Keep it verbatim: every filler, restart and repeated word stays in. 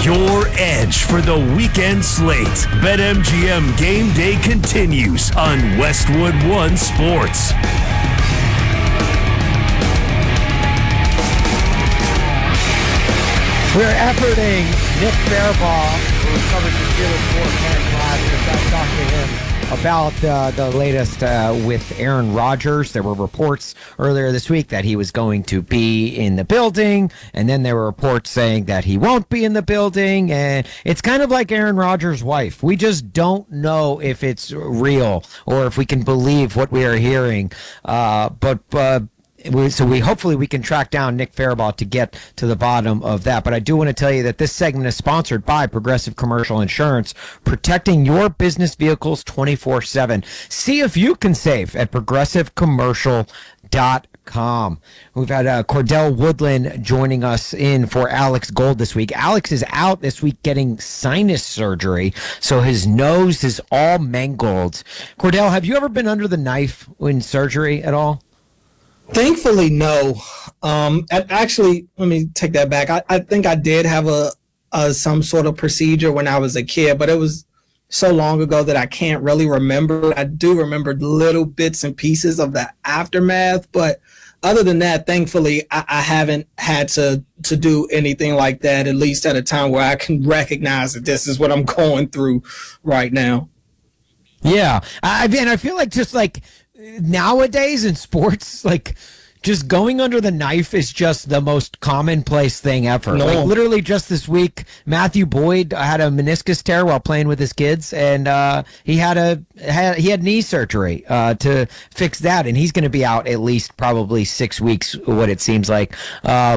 Your edge for the weekend slate. BetMGM Game Day continues on Westwood One Sports. We're efforting Nick Farabaugh, who covers the Steelers for Ken Live, to talk to him about uh, the latest uh, with Aaron Rodgers. There were reports earlier this week that he was going to be in the building, and then there were reports saying that he won't be in the building, and it's kind of like Aaron Rodgers' wife. We just don't know if it's real or if we can believe what we are hearing. Uh, but uh, So we hopefully we can track down Nick Farabaugh to get to the bottom of that. But I do want to tell you that this segment is sponsored by Progressive Commercial Insurance, protecting your business vehicles twenty-four seven. See if you can save at progressive commercial dot com. We've had uh, Cordell Woodland joining us in for Alex Gold this week. Alex is out this week getting sinus surgery, so his nose is all mangled. Cordell, have you ever been under the knife in surgery at all? Thankfully, no. Um, actually, let me take that back. I, I think I did have a, a some sort of procedure when I was a kid, but it was so long ago that I can't really remember. I do remember little bits and pieces of the aftermath, but other than that, thankfully, I, I haven't had to to do anything like that, at least at a time where I can recognize that this is what I'm going through right now. Yeah, I mean, I feel like just like nowadays in sports, like just going under the knife is just the most commonplace thing ever. No. Like literally just this week, Matthew Boyd had a meniscus tear while playing with his kids, and uh, he had a had, he had knee surgery uh, to fix that, and he's going to be out at least probably six weeks, what it seems like. Uh,